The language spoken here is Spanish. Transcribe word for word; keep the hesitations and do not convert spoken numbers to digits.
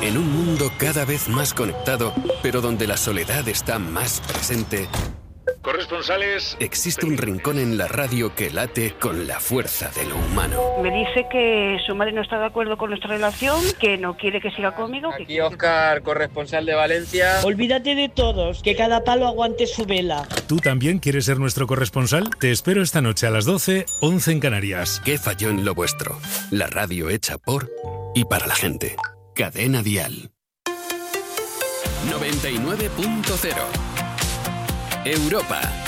En un mundo cada vez más conectado, pero donde la soledad está más presente, corresponsales, existe un rincón en la radio que late con la fuerza de lo humano. Me dice que su madre no está de acuerdo con nuestra relación, que no quiere que siga conmigo. Aquí que... Óscar, corresponsal de Valencia. Olvídate de todos, que cada palo aguante su vela. ¿Tú también quieres ser nuestro corresponsal? Te espero esta noche a las doce, once en Canarias. ¿Qué falló en lo vuestro? La radio hecha por y para la gente. Cadena Dial. noventa y nueve punto cero. Europa.